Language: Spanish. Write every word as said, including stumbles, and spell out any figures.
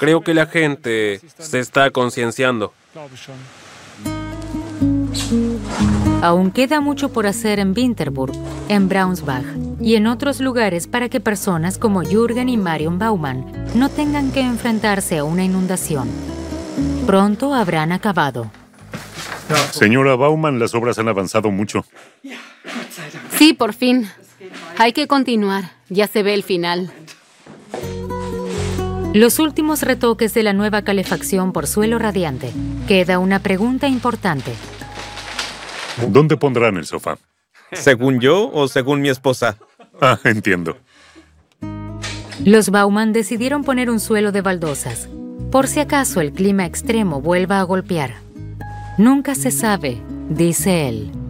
Creo que la gente se está concienciando. Aún queda mucho por hacer en Winterburg, en Braunschweig y en otros lugares para que personas como Jürgen y Marion Baumann no tengan que enfrentarse a una inundación. Pronto habrán acabado. Señora Baumann, las obras han avanzado mucho. Sí, por fin. Hay que continuar. Ya se ve el final. Los últimos retoques de la nueva calefacción por suelo radiante. Queda una pregunta importante. ¿Dónde pondrán el sofá? ¿Según yo o según mi esposa? Ah, entiendo. Los Baumann decidieron poner un suelo de baldosas, por si acaso el clima extremo vuelva a golpear. Nunca se sabe, dice él.